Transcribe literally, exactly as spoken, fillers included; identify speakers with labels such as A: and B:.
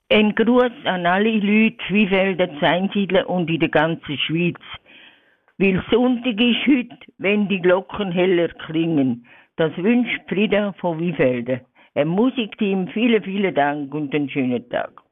A: Ein Gruß an alle Leute, Zweifelder, Einsiedler und in der ganzen Schweiz. Weil Sonntag ist heute, wenn die Glocken heller klingen. Das wünscht Frieda von Wiefelder. Ein Musikteam, vielen, vielen Dank und einen schönen Tag.